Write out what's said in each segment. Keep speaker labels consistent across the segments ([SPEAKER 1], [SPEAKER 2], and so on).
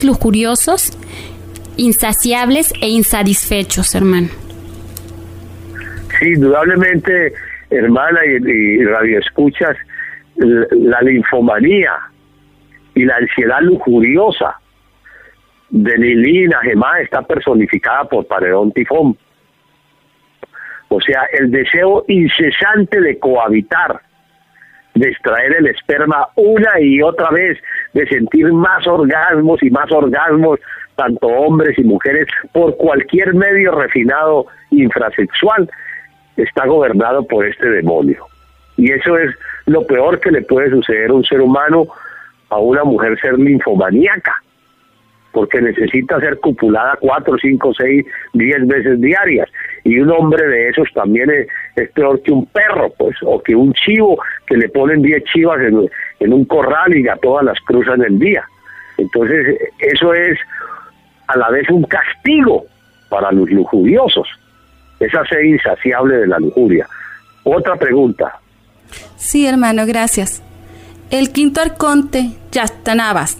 [SPEAKER 1] lujuriosos, insaciables e insatisfechos, hermano.
[SPEAKER 2] Sí, indudablemente, hermana y radioescuchas, la linfomanía y la ansiedad lujuriosa de Lili Najemá está personificada por Paredón Tifón. O sea, el deseo incesante de cohabitar, de extraer el esperma una y otra vez, de sentir más orgasmos, tanto hombres y mujeres, por cualquier medio refinado infrasexual, está gobernado por este demonio. Y eso es lo peor que le puede suceder a un ser humano, a una mujer, ser linfomaníaca, porque necesita ser copulada 4, 5, 6, 10 veces diarias. Y un hombre de esos también es peor que un perro, pues, o que un chivo, que le ponen 10 chivas en un corral y a todas las cruzan el día. Entonces, eso es a la vez un castigo para los lujuriosos, esa sed insaciable de la lujuria. Otra pregunta.
[SPEAKER 3] Sí, hermano, gracias. El quinto arconte, Yashtanabas,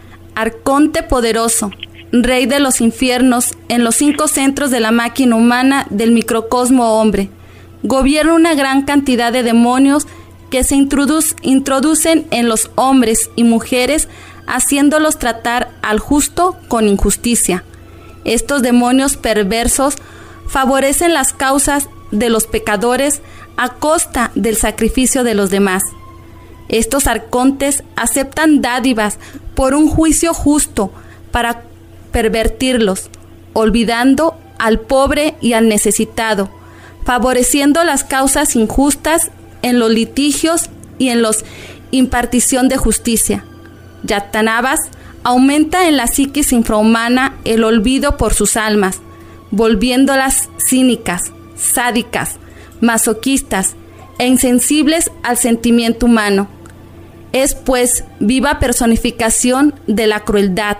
[SPEAKER 3] arconte poderoso, rey de los infiernos en los 5 centros de la máquina humana del microcosmo hombre, gobierna una gran cantidad de demonios que se introducen en los hombres y mujeres, haciéndolos tratar al justo con injusticia. Estos demonios perversos favorecen las causas de los pecadores a costa del sacrificio de los demás. Estos arcontes aceptan dádivas por un juicio justo para pervertirlos, olvidando al pobre y al necesitado, favoreciendo las causas injustas en los litigios y en los impartición de justicia. Yashtanabas aumenta en la psiquis infrahumana el olvido por sus almas, volviéndolas cínicas, sádicas, masoquistas e insensibles al sentimiento humano. Es pues viva personificación de la crueldad,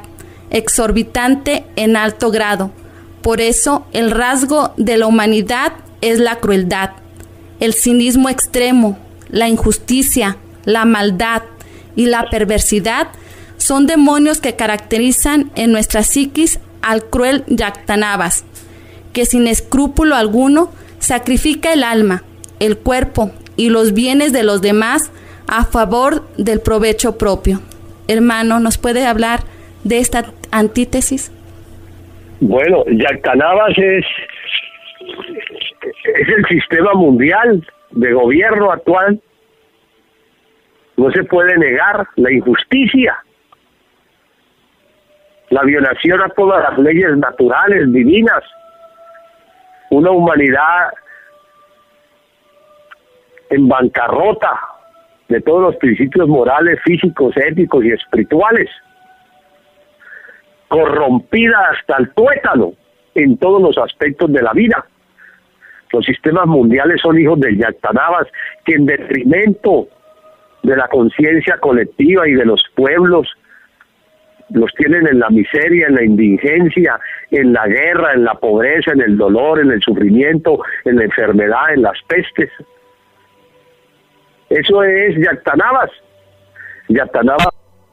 [SPEAKER 3] exorbitante en alto grado. Por eso el rasgo de la humanidad es la crueldad, el cinismo extremo, la injusticia, la maldad y la perversidad son demonios que caracterizan en nuestra psiquis al cruel Yashtanabas, que sin escrúpulo alguno sacrifica el alma, el cuerpo y los bienes de los demás a favor del provecho propio. Hermano, ¿nos puede hablar de esta antítesis?
[SPEAKER 2] Bueno, Yashtanabas es el sistema mundial de gobierno actual. No se puede negar la injusticia, la violación a todas las leyes naturales, divinas, una humanidad en bancarrota de todos los principios morales, físicos, éticos y espirituales, corrompida hasta el tuétano en todos los aspectos de la vida. Los sistemas mundiales son hijos del Yashtanabas, que en detrimento de la conciencia colectiva y de los pueblos los tienen en la miseria, en la indigencia, en la guerra, en la pobreza, en el dolor, en el sufrimiento, en la enfermedad, en las pestes. Eso es Yashtanabas. Yashtanabas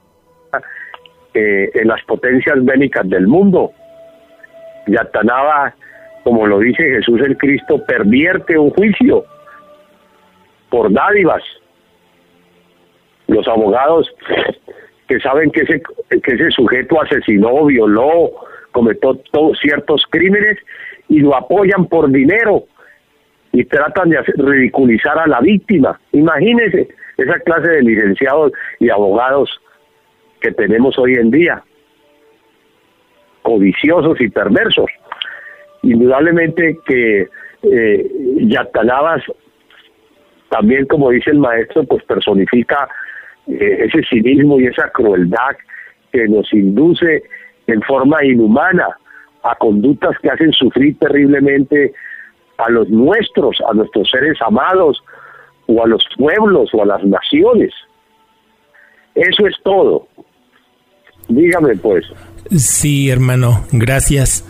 [SPEAKER 2] en las potencias bélicas del mundo. Yashtanabas, como lo dice Jesús el Cristo, pervierte un juicio por dádivas. Los abogados que saben que ese sujeto asesinó, violó, cometió todos ciertos crímenes y lo apoyan por dinero y tratan de ridiculizar a la víctima. Imagínense esa clase de licenciados y abogados que tenemos hoy en día, codiciosos y perversos. Indudablemente que Yashtanabas también, como dice el maestro, pues personifica ese cinismo y esa crueldad que nos induce en forma inhumana a conductas que hacen sufrir terriblemente a nuestros seres amados, o a los pueblos, o a las naciones. Eso es todo. Dígame, pues.
[SPEAKER 4] Sí, hermano, gracias.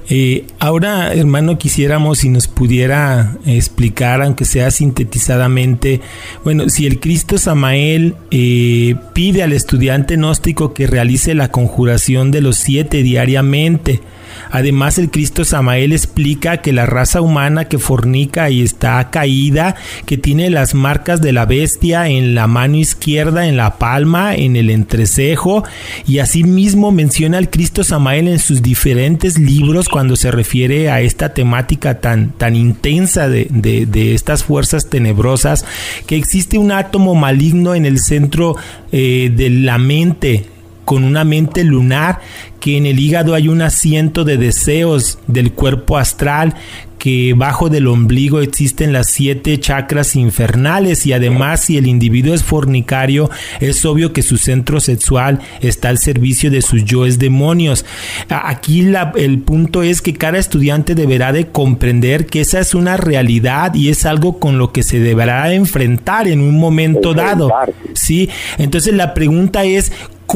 [SPEAKER 4] Ahora, hermano, quisiéramos si nos pudiera explicar, aunque sea sintetizadamente, bueno, si el Cristo Samael pide al estudiante gnóstico que realice la conjuración de los 7 diariamente. Además, el Cristo Samael explica que la raza humana que fornica y está caída, que tiene las marcas de la bestia en la mano izquierda, en la palma, en el entrecejo, y asimismo menciona al Cristo Samael en sus diferentes libros cuando se refiere a esta temática tan intensa de estas fuerzas tenebrosas, que existe un átomo maligno en el centro de la mente, con una mente lunar, que en el hígado hay un asiento de deseos del cuerpo astral, que bajo del ombligo existen las 7 chakras infernales, y además, si el individuo es fornicario, es obvio que su centro sexual está al servicio de sus yoes demonios. Aquí el punto es que cada estudiante deberá de comprender que esa es una realidad y es algo con lo que se deberá enfrentar en un momento dado, ¿sí? Entonces la pregunta es,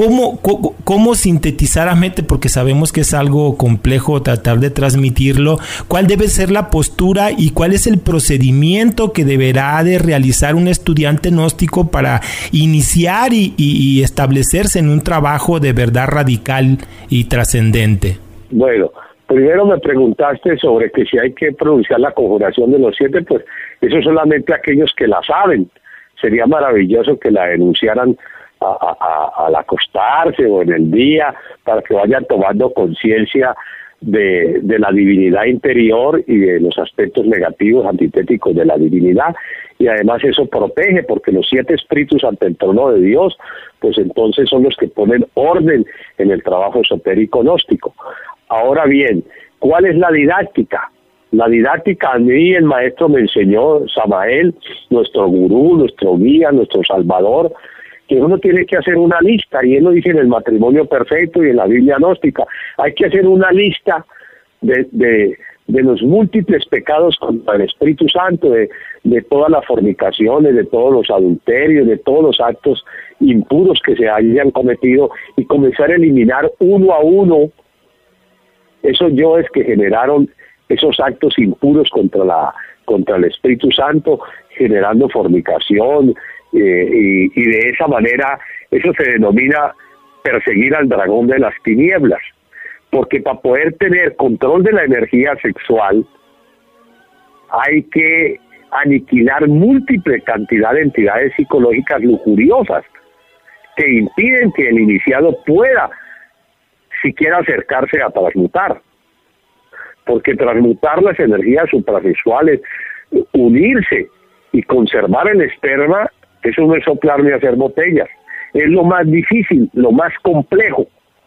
[SPEAKER 4] ¿Cómo sintetizadamente, porque sabemos que es algo complejo tratar de transmitirlo, cuál debe ser la postura y cuál es el procedimiento que deberá de realizar un estudiante gnóstico para iniciar y establecerse en un trabajo de verdad radical y trascendente?
[SPEAKER 2] Bueno, primero me preguntaste sobre que si hay que pronunciar la conjuración de los 7, pues eso solamente aquellos que la saben. Sería maravilloso que la denunciaran al acostarse o en el día, para que vayan tomando conciencia de la divinidad interior y de los aspectos negativos, antitéticos de la divinidad, y además eso protege, porque los 7 espíritus ante el trono de Dios, pues entonces son los que ponen orden en el trabajo esotérico gnóstico. Ahora bien, ¿cuál es la didáctica? La didáctica, a mí el maestro me enseñó, Samael, nuestro gurú, nuestro guía, nuestro salvador, que uno tiene que hacer una lista, y él lo dice en el Matrimonio Perfecto y en la Biblia gnóstica. Hay que hacer una lista de los múltiples pecados contra el Espíritu Santo, de todas las fornicaciones, de todos los adulterios, de todos los actos impuros que se hayan cometido, y comenzar a eliminar uno a uno esos yoes que generaron esos actos impuros contra el Espíritu Santo, generando fornicación, y de esa manera eso se denomina perseguir al dragón de las tinieblas, porque para poder tener control de la energía sexual hay que aniquilar múltiple cantidad de entidades psicológicas lujuriosas que impiden que el iniciado pueda siquiera acercarse a transmutar, porque transmutar las energías suprasexuales, unirse y conservar el esperma, eso no es soplar ni hacer botellas, es lo más difícil, lo más complejo,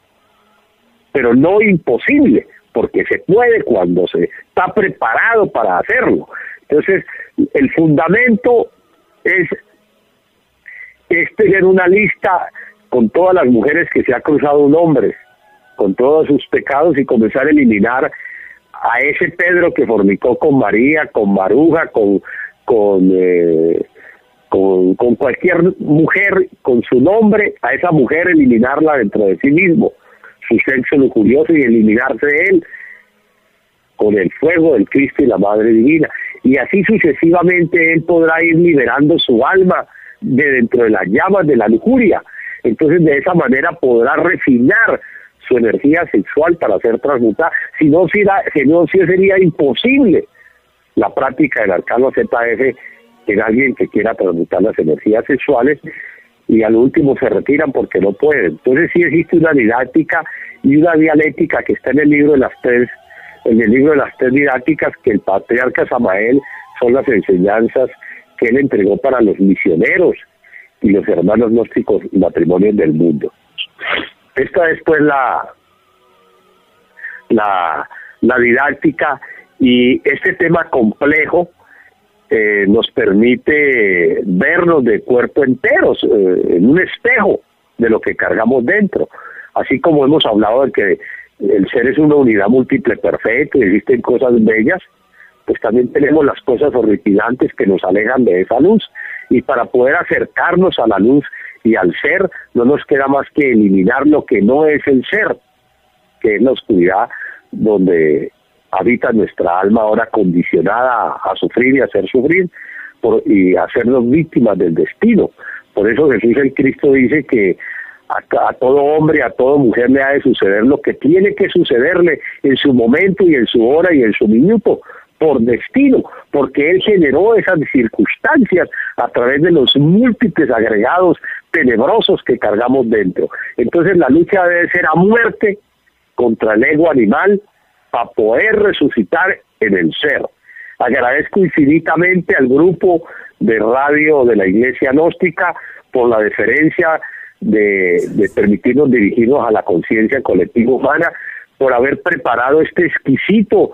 [SPEAKER 2] pero no imposible, porque se puede cuando se está preparado para hacerlo. Entonces, el fundamento es tener una lista con todas las mujeres que se ha cruzado un hombre, con todos sus pecados, y comenzar a eliminar a ese Pedro que fornicó con María, con Maruja, con cualquier mujer con su nombre, a esa mujer eliminarla dentro de sí mismo, su sexo lujurioso, y eliminarse de él con el fuego del Cristo y la Madre Divina. Y así sucesivamente él podrá ir liberando su alma de dentro de las llamas de la lujuria. Entonces de esa manera podrá refinar su energía sexual para ser transmutada. Si no, sería imposible la práctica del arcano ZF en alguien que quiera transmutar las energías sexuales, y al último se retiran porque no pueden. Entonces sí existe una didáctica y una dialéctica que está en el libro de las tres didácticas, que el patriarca Samael son las enseñanzas que él entregó para los misioneros y los hermanos gnósticos y matrimonios del mundo. Esta es pues la didáctica, y este tema complejo nos permite vernos de cuerpo enteros, en un espejo de lo que cargamos dentro. Así como hemos hablado de que el ser es una unidad múltiple perfecta y existen cosas bellas, pues también tenemos las cosas horripilantes que nos alejan de esa luz, y para poder acercarnos a la luz y al ser, no nos queda más que eliminar lo que no es el ser, que es la oscuridad donde habita nuestra alma ahora condicionada a sufrir y a hacer sufrir y a hacernos víctimas del destino. Por eso Jesús el Cristo dice que a todo hombre, a toda mujer le ha de suceder lo que tiene que sucederle en su momento y en su hora y en su minuto, por destino, porque Él generó esas circunstancias a través de los múltiples agregados tenebrosos que cargamos dentro. Entonces la lucha debe ser a muerte contra el ego animal para poder resucitar en el ser. Agradezco infinitamente al grupo de radio de la Iglesia Gnóstica por la deferencia de permitirnos dirigirnos a la conciencia colectiva humana, por haber preparado este exquisito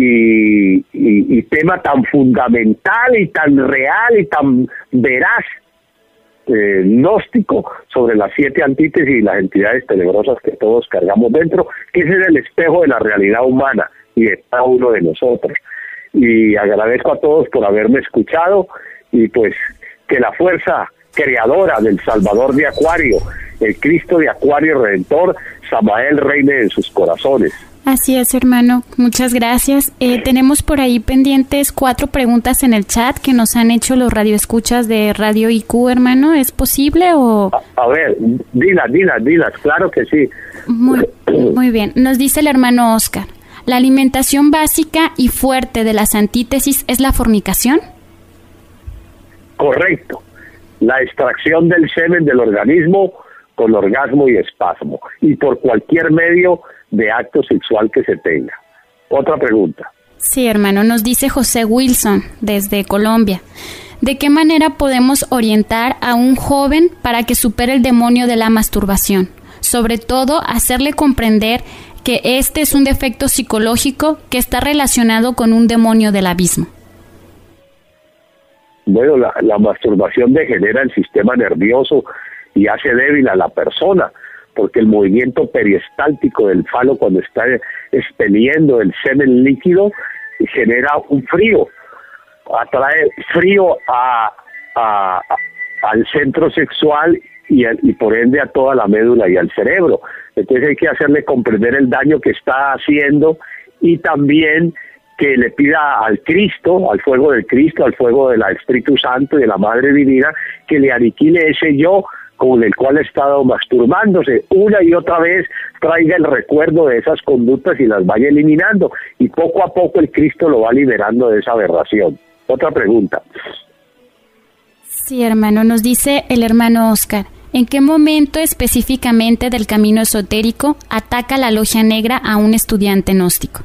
[SPEAKER 2] y tema tan fundamental y tan real y tan veraz gnóstico sobre las 7 antítesis y las entidades tenebrosas que todos cargamos dentro, que ese es el espejo de la realidad humana y de cada uno de nosotros. Y agradezco a todos por haberme escuchado, y pues que la fuerza creadora del Salvador de Acuario, el Cristo de Acuario Redentor, Samael, reine en sus corazones.
[SPEAKER 1] Así es, hermano. Muchas gracias. Tenemos por ahí pendientes 4 preguntas en el chat que nos han hecho los radioescuchas de Radio IQ, hermano. ¿Es posible o...?
[SPEAKER 2] A ver, dilas, claro que sí.
[SPEAKER 1] Muy bien. Nos dice el hermano Oscar, ¿la alimentación básica y fuerte de las antítesis es la fornicación?
[SPEAKER 2] Correcto. La extracción del semen del organismo con orgasmo y espasmo, y por cualquier medio de acto sexual que se tenga. Otra pregunta.
[SPEAKER 1] Sí, hermano, nos dice José Wilson desde Colombia. ¿De qué manera podemos orientar a un joven para que supere el demonio de la masturbación? Sobre todo, hacerle comprender que este es un defecto psicológico que está relacionado con un demonio del abismo.
[SPEAKER 2] Bueno, la masturbación degenera el sistema nervioso y hace débil a la persona, porque el movimiento peristáltico del falo cuando está expeliendo el semen líquido genera un frío, atrae frío al centro sexual y por ende a toda la médula y al cerebro. Entonces hay que hacerle comprender el daño que está haciendo, y también que le pida al Cristo, al fuego del Cristo, al fuego del Espíritu Santo y de la Madre Divina, que le aniquile ese yo con el cual ha estado masturbándose una y otra vez, traiga el recuerdo de esas conductas y las vaya eliminando, y poco a poco el Cristo lo va liberando de esa aberración. Otra pregunta.
[SPEAKER 1] Sí, hermano, nos dice el hermano Oscar, ¿en qué momento específicamente del camino esotérico ataca la logia negra a un estudiante gnóstico?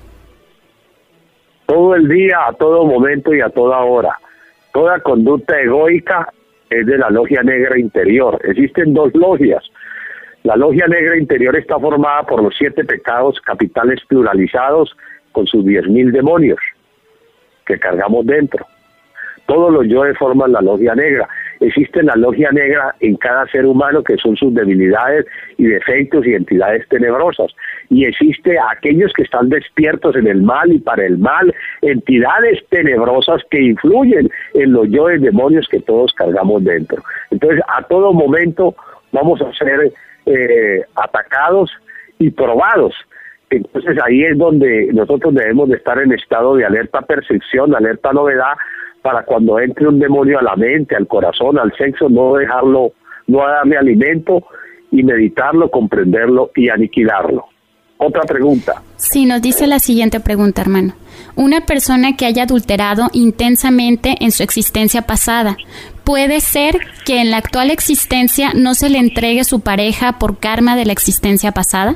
[SPEAKER 2] Todo el día, a todo momento y a toda hora. Toda conducta egoica es de la logia negra interior. Existen 2 logias. La logia negra interior está formada por los 7 pecados capitales pluralizados con sus 10.000 demonios que cargamos dentro. Todos los yoes forman la logia negra. Existe la logia negra en cada ser humano, que son sus debilidades y defectos y entidades tenebrosas. Y existe aquellos que están despiertos en el mal y para el mal, entidades tenebrosas que influyen en los yoes demonios que todos cargamos dentro. Entonces, a todo momento vamos a ser atacados y probados. Entonces, ahí es donde nosotros debemos de estar en estado de alerta percepción, alerta novedad, para cuando entre un demonio a la mente, al corazón, al sexo, no dejarlo, no darle alimento, y meditarlo, comprenderlo y aniquilarlo. Otra pregunta.
[SPEAKER 1] Sí, nos dice la siguiente pregunta, hermano. Una persona que haya adulterado intensamente en su existencia pasada, ¿puede ser que en la actual existencia no se le entregue su pareja por karma de la existencia pasada?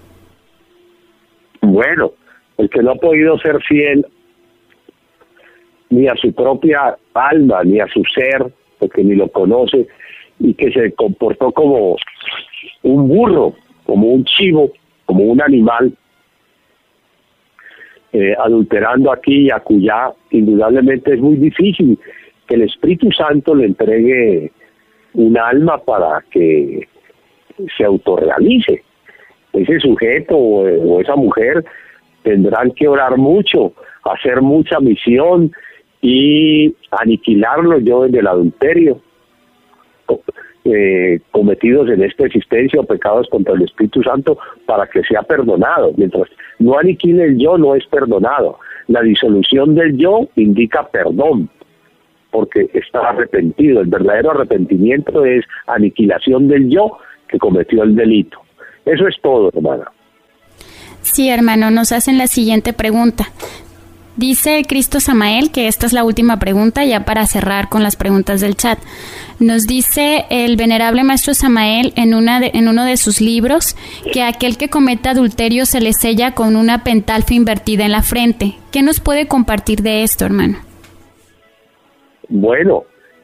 [SPEAKER 2] Bueno, el que no ha podido ser fiel ni a su propia alma, ni a su ser, porque ni lo conoce, y que se comportó como un burro, como un chivo, como un animal, adulterando aquí y acullá, indudablemente es muy difícil que el Espíritu Santo le entregue un alma para que se autorrealice. Ese sujeto o esa mujer tendrán que orar mucho, hacer mucha misión y aniquilarlo yo del adulterio. cometidos en esta existencia o pecados contra el Espíritu Santo para que sea perdonado. Mientras no aniquile el yo, no es perdonado. La disolución del yo indica perdón, porque está arrepentido. El verdadero arrepentimiento es aniquilación del yo que cometió el delito. Eso es todo, hermana.
[SPEAKER 1] Sí, hermano, nos hacen la siguiente pregunta. Dice Cristo Samael, que esta es la última pregunta ya para cerrar con las preguntas del chat. Nos dice el venerable maestro Samael en uno de sus libros que aquel que cometa adulterio se le sella con una pentalfa invertida en la frente. ¿Qué nos puede compartir de esto, hermano?
[SPEAKER 2] Bueno,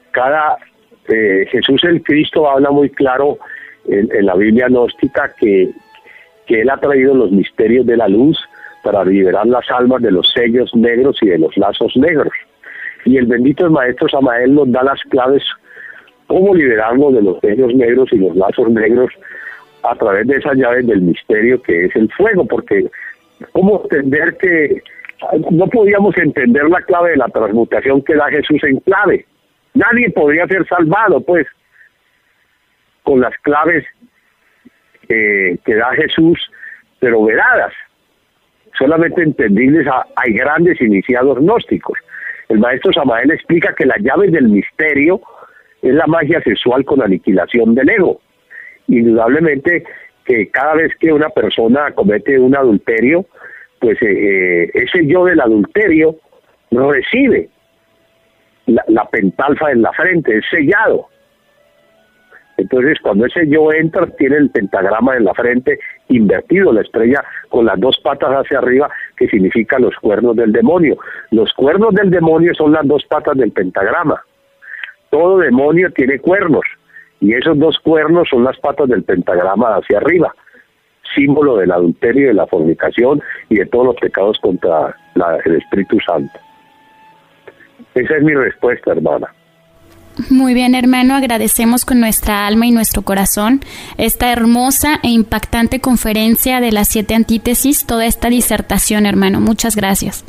[SPEAKER 2] Jesús el Cristo habla muy claro en la Biblia gnóstica que Él ha traído los misterios de la luz para liberar las almas de los sellos negros y de los lazos negros. Y el bendito Maestro Samael nos da las claves cómo liberarnos de los sellos negros y los lazos negros a través de esas llaves del misterio que es el fuego, porque cómo entender que no podíamos entender la clave de la transmutación que da Jesús en clave. Nadie podría ser salvado, pues, con las claves que da Jesús, pero veladas, solamente entendibles hay grandes iniciados gnósticos. El maestro Samael explica que la llave del misterio es la magia sexual con aniquilación del ego. Indudablemente que cada vez que una persona comete un adulterio, pues ese yo del adulterio recibe la pentalfa en la frente, es sellado. Entonces, cuando ese yo entra, tiene el pentagrama en la frente invertido, la estrella con las dos patas hacia arriba, que significa los cuernos del demonio. Los cuernos del demonio son las dos patas del pentagrama. Todo demonio tiene cuernos, y esos dos cuernos son las patas del pentagrama hacia arriba, símbolo del adulterio, de la fornicación y de todos los pecados contra el Espíritu Santo. Esa es mi respuesta, hermana.
[SPEAKER 1] Muy bien, hermano, agradecemos con nuestra alma y nuestro corazón esta hermosa e impactante conferencia de las 7 antítesis, toda esta disertación, hermano. Muchas gracias.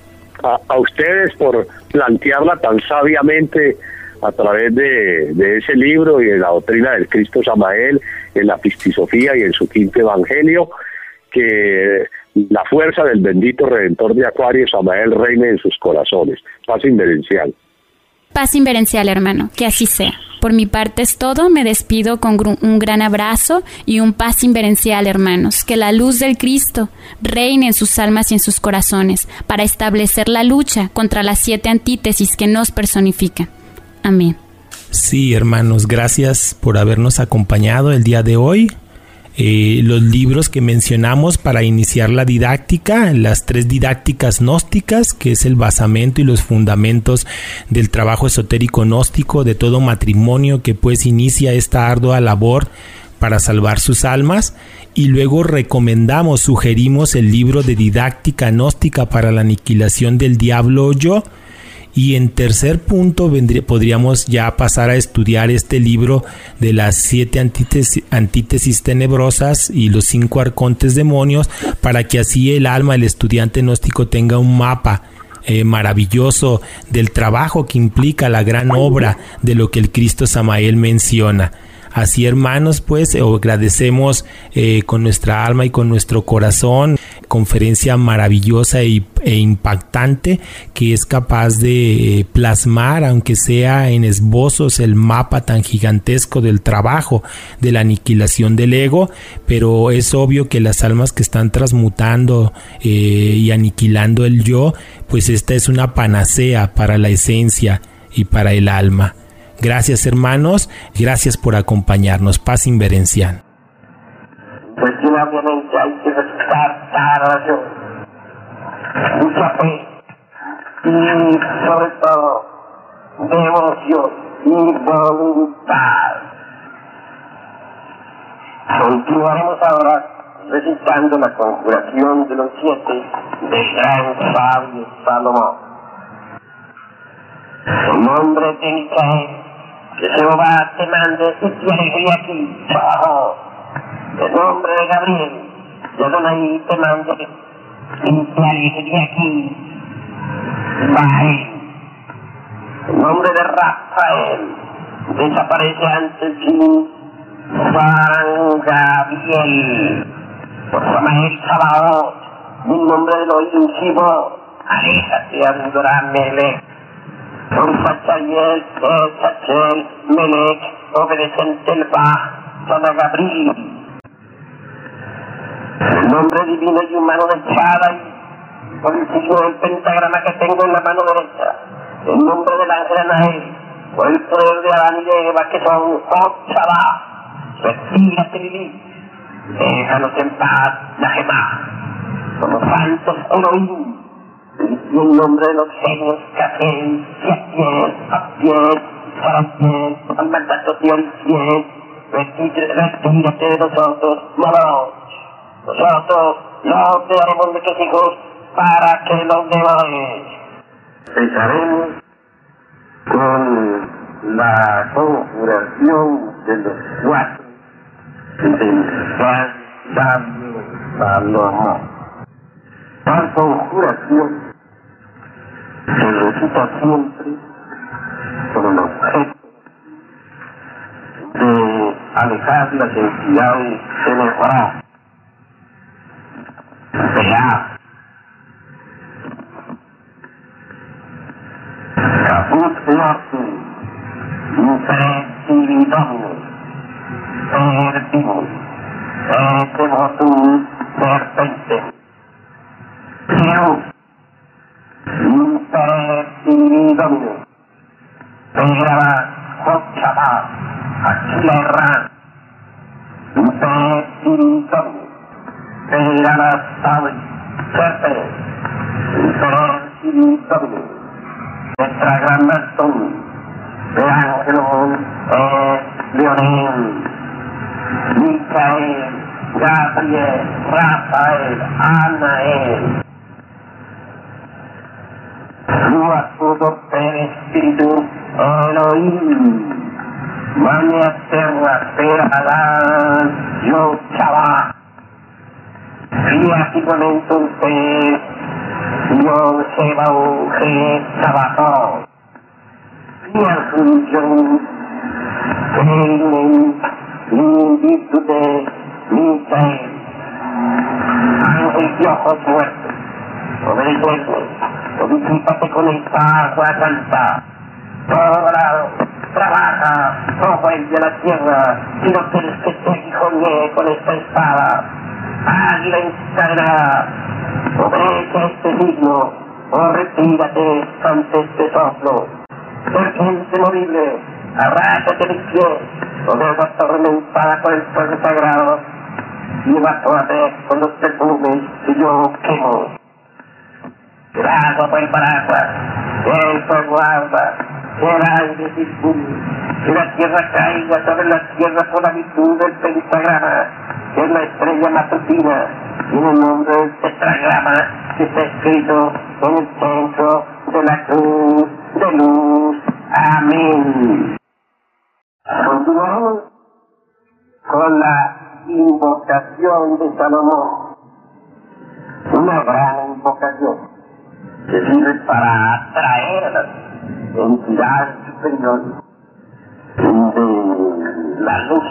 [SPEAKER 2] A ustedes por plantearla tan sabiamente a través de ese libro y de la doctrina del Cristo Samael, en la Pistisofía y en su quinto evangelio, que la fuerza del bendito Redentor de Acuario, Samael, reine en sus corazones. Paz inverencial.
[SPEAKER 1] Paz inverencial, hermano, que así sea. Por mi parte es todo, me despido con un gran abrazo y un paz inverencial, hermanos. Que la luz del Cristo reine en sus almas y en sus corazones para establecer la lucha contra las 7 antítesis que nos personifican. Amén.
[SPEAKER 4] Sí, hermanos, gracias por habernos acompañado el día de hoy. Los libros que mencionamos para iniciar la didáctica, las 3 didácticas gnósticas, que es el basamento y los fundamentos del trabajo esotérico gnóstico de todo matrimonio que pues inicia esta ardua labor para salvar sus almas, y luego sugerimos el libro de didáctica gnóstica para la aniquilación del diablo yo. Y en tercer punto podríamos ya pasar a estudiar este libro de las 7 antítesis tenebrosas y los 5 arcontes demonios, para que así el alma, el estudiante gnóstico, tenga un mapa maravilloso del trabajo que implica la gran obra de lo que el Cristo Samael menciona. Así, hermanos, pues agradecemos con nuestra alma y con nuestro corazón, conferencia maravillosa e impactante, que es capaz de plasmar, aunque sea en esbozos, el mapa tan gigantesco del trabajo de la aniquilación del ego. Pero es obvio que las almas que están transmutando y aniquilando el yo, pues esta es una panacea para la esencia y para el alma. Gracias, hermanos, gracias por acompañarnos. Paz inverencial.
[SPEAKER 5] Pues sí, obviamente hay que respetar cada oración, mucha fe y sobre todo devoción y voluntad. Continuaremos ahora recitando la conjuración de los 7 del gran sabio Salomón. En nombre de Micael, que Jehová te mande y te alegría aquí, trabajo. En nombre de Gabriel, que Adonai te mande y te alegría aquí, Bael. En nombre de Rafael, desaparece ante el fin Juan Gabriel, por Samael Sabaoth, en nombre de lo incisivo, aléjate Adonai, por Sachayel, Sachel, Melech, obedecente el Bah, Sana Gabriel. El nombre divino y humano de Chadai, por el signo del pentagrama que tengo en la mano derecha, el nombre del ángel Anael, por el poder de Adán y de Eva que son Chadai. Respírate, Lili, déjanos en paz, Nahemá, como santos Elohim, y en nombre de los genios Catel, Yatiel, Apiel, Saratiel, al mandato de Orifiel, respírate de nosotros, nosotros no te haremos de tus hijos para que los devores. Empezaremos con la conjuración de los cuatro del Gran Sabio Salomón. La conjuración se recita siempre con el objeto de alejar las entidades cerebrales. Caput Norte, Impresividonus, Perdimus, Etemotum, Serpentem, Deus, Impresividonus, Peraba, Jochaba, Achilerra, Impresividonus, Peraba, Saui, Serpe, Impresividonus, Tetragramatón, de Ángelon, Leonel, Micael, Gabriel, Rafael, Anael, Ruach todo Espíritu, Elohim, Mania Terra, Adán, Yo Chava, Criativamente usted, Yo Sebao, Sabato, Criativamente, Creinen, Invitude, Micael, Ángel de ojos muertos, obedeceme, obedípate con esta agua santa, todo lado, trabaja, no vuelve a la tierra, si no quieres que te hijoñe con esta espada, águila encadenada, obedece este signo, o retírate ante este soplo, serpiente morible, arrácate mis pies, o debo atormentada por el fuego sagrado, lleva toda vez con los perfumes que yo quemo. El agua por el paraguas, el fuego arda, el aire dispone, que la tierra caiga sobre la tierra por la virtud del pentagrama, que es la estrella matutina, y en el nombre del tetragrama que está escrito en el centro de la cruz de luz. Amén. Continuamos con la invocación de Salomón, una gran invocación que sirve para atraer a las entidades superiores de la luz.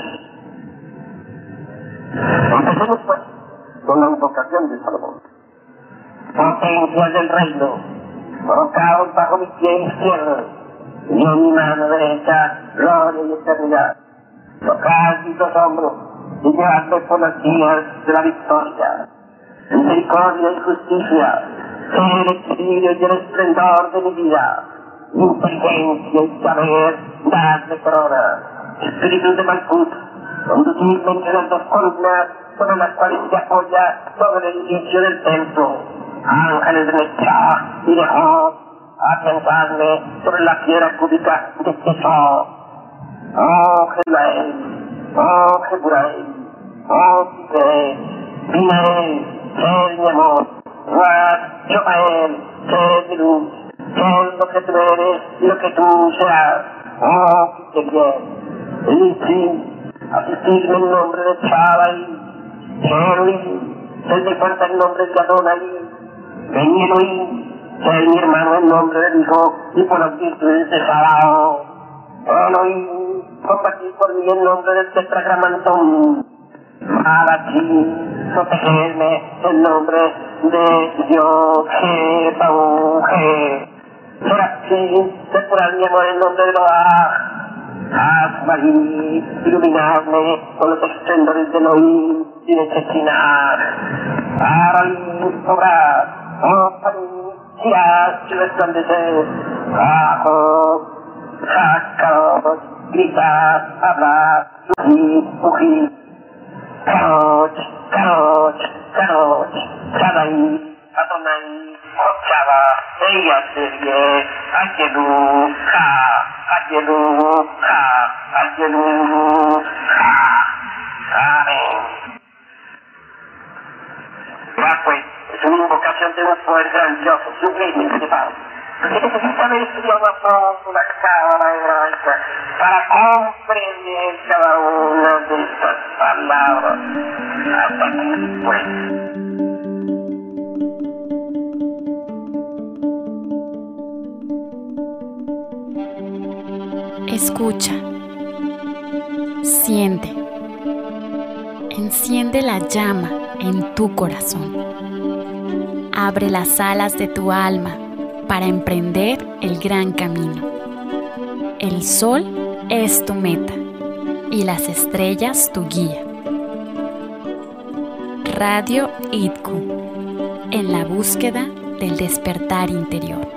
[SPEAKER 5] Empecemos pues con la invocación de Salomón. Potencias del reino, colocados bajo mi pie izquierdo, y en mi mano derecha, gloria y eternidad. Tocad mis dos hombros y llevadme por las vías de la victoria. Misericordia y justicia, sé el equilibrio y el esplendor de mi vida. Inteligencia y saber, dadme corona. Espíritu de Malkut, conducidme entre las dos columnas sobre las cuales se apoya todo el edificio del templo. Ángeles de Nechá y de Job, afianzadme sobre la piedra cúbica de Tesor. Oh Jeruel, oh Jebuel, oh Tigre, Binael, sé mi amor, Ruach, Jomael, sé mi luz, sé lo que tú eres y lo que tú serás. Oh, que bien, y sí, asistidme en nombre de Chadai, Elohim, sé de cuenta el nombre de Adonai, ven Elohim, sé mi hermano en nombre del Hijo y por las virtudes de Sabaoth. Elohim, compartir por mí el nombre del tetragramatón. Malachi, protegerme en nombre de Dios, G. Serafín, depurar mi amor en nombre de Loa. Marí, iluminarme con los esplendores de Elohim y de Chechiná. Aralí, obrar, Parí, girar y resplandecer. Bajo, Jacaros, gritar, hablar, mugir. Karoch, Chadai, Adonai, Chava, Eyaserie, Agelu, Amén. Pues, es una invocación de un poder grandioso, sublime, elevado. Porque necesita haber estudiado a fondo la cábala hebraica para comprender cada una de estas palabras. Hasta aquí, pues.
[SPEAKER 1] Escucha, siente, enciende la llama en tu corazón. Abre las alas de tu alma para emprender el gran camino. El sol es tu meta y las estrellas tu guía. Radio IDCU, en la búsqueda del despertar interior.